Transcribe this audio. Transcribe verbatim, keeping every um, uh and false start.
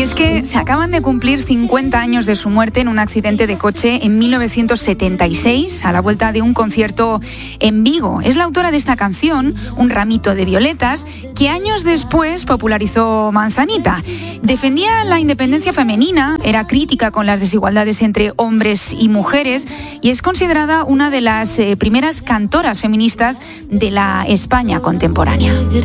Y es que se acaban de cumplir cincuenta años de su muerte en un accidente de coche en mil novecientos setenta y seis, a la vuelta de un concierto en Vigo. Es la autora de esta canción, Un ramito de violetas, que años después popularizó Manzanita. Defendía la independencia femenina, era crítica con las desigualdades entre hombres y mujeres y es considerada una de las eh, primeras cantoras feministas de la España contemporánea.